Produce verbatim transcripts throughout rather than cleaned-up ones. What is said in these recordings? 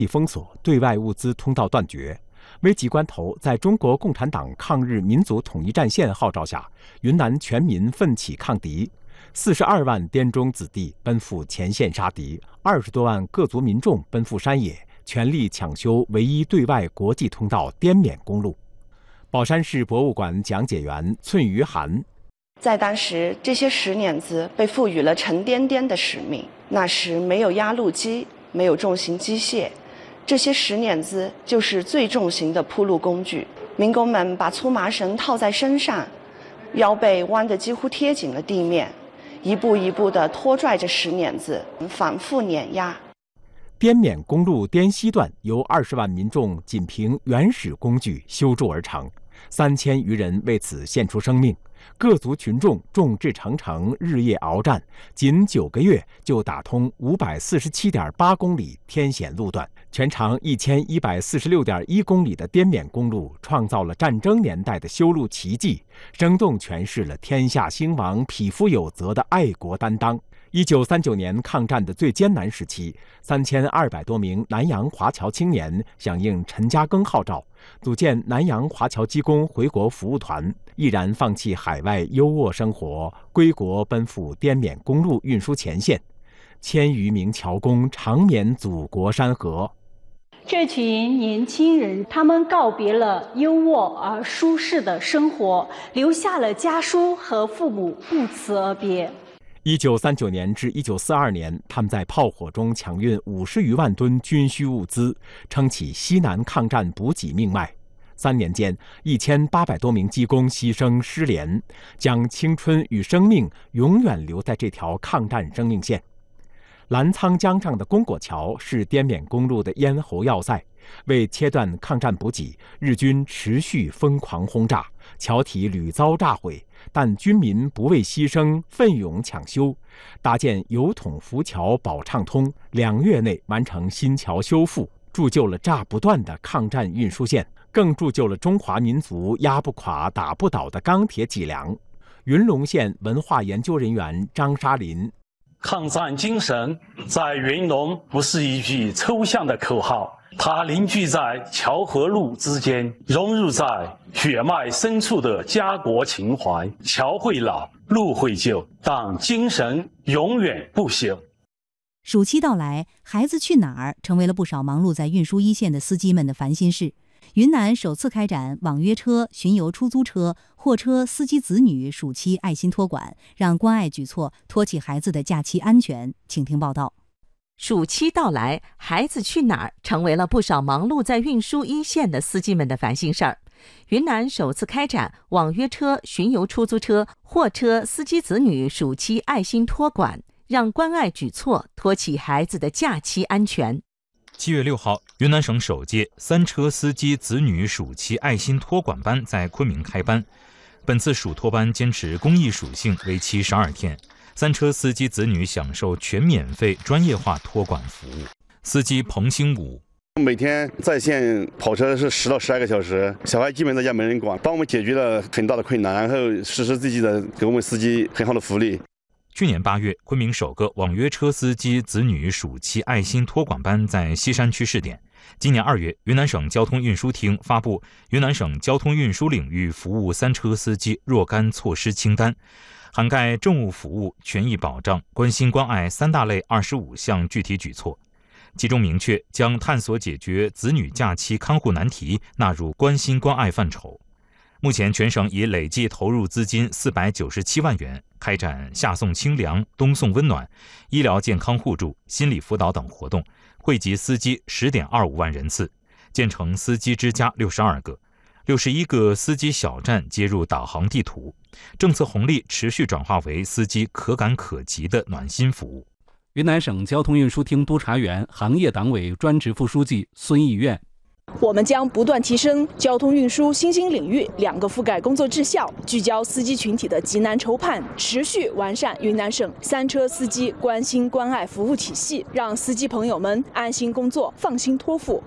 封锁，对外物资通道断绝。危急关头，在中国共产党抗日民族统一战线号召下，云南全民奋起抗敌。四十二万滇中子弟奔赴前线杀敌，二十多万各族民众奔赴山野，全力抢修唯一对外国际通道滇缅公路。宝山市博物馆讲解员寸于涵， 在当时，这些石碾子被赋予了沉甸甸的使命。那时没有压路机，没有重型机械，这些石碾子就是最重型的铺路工具。民工们把粗麻绳套在身上，腰背弯得几乎贴紧了地面，一步一步地拖拽着石碾子，反复碾压。 滇缅公路滇西段由二十万民众仅凭原始工具修筑而成，三千余人为此献出生命。各族群众众志成城，日夜鏖战，仅九个月就打通五百四十七点八公里天险路段，全长一千一百四十六点一公里的滇缅公路，创造了战争年代的修路奇迹，生动诠释了天下兴亡，匹夫有责的爱国担当。一九三九年抗战的最艰难时期，三千二百多名南洋华侨青年响应陈嘉庚号召，组建南洋华侨机工回国服务团，毅然放弃海外优渥生活，归国奔赴滇缅公路运输前线。千余名侨工长眠祖国山河。 这群年轻人，他们告别了优渥而舒适的生活，留下了家书和父母不辞而别。 一九三九年至一九四二年，他们在炮火中抢运五十余万吨军需物资，撑起西南抗战补给命脉。三年间，一千八百多名机工牺牲失联，将青春与生命永远留在这条抗战生命线。澜沧江上的公果桥是滇缅公路的咽喉要塞，为切断抗战补给，日军持续疯狂轰炸，桥体屡遭炸毁，但军民不畏牺牲，奋勇抢修，搭建油桶浮桥保畅通，两月内完成新桥修复，铸就了炸不断的抗战运输线，更铸就了中华民族压不垮、打不倒的钢铁脊梁。云龙县文化研究人员张沙林。 抗战精神在云龙不是一句抽象的口号，它凝聚在桥和路之间，融入在血脉深处的家国情怀。桥会老，路会旧，但精神永远不朽。 暑期到来，孩子去哪儿成为了不少忙碌在运输一线的司机们的烦心事。云南首次开展网约车、巡游出租车、货车司机子女暑期爱心托管，让关爱举措托起孩子的假期安全。请听报道。 暑期到来，孩子去哪儿成为了不少忙碌在运输一线的司机们的烦心事儿。云南首次开展网约车、巡游出租车、货车司机子女暑期爱心托管，让关爱举措托起孩子的假期安全。 七月六号，云南省首届三车司机子女暑期爱心托管班在昆明开班。本次暑托班坚持公益属性，为期十二天。三车司机子女享受全免费专业化托管服务。司机彭兴武： 每天在线跑车是十到十二个小时，小孩基本在家没人管，帮我们解决了很大的困难，然后实实际际的给我们司机很好的福利。 去年八月，昆明首个网约车司机子女暑期爱心托管班在西山区试点。今年二月，云南省交通运输厅发布《云南省交通运输领域服务三车司机若干措施清单》，涵盖政务服务、权益保障、关心关爱三大类二十五项具体举措。其中明确将探索解决子女假期看护难题纳入关心关爱范畴。目前全省已累计投入资金四百九十七万元，开展夏送清凉、冬送温暖、医疗健康互助、心理辅导等活动，惠及司机十点二五万人次，建成司机之家六十二个，六十一个司机小站接入导航地图。政策红利持续转化为司机可感可及的暖心服务。 云南省交通运输厅督察员、行业党委专职副书记孙义愿。 我们将不断提升交通运输新兴领域两个覆盖工作质效，聚焦司机群体的急难愁盼，持续完善云南省三车司机关心关爱服务体系，让司机朋友们安心工作，放心托付。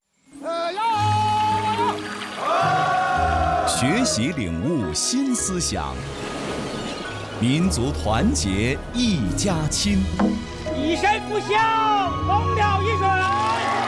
学习领悟新思想，民族团结一家亲， 以身不孝，同了一水。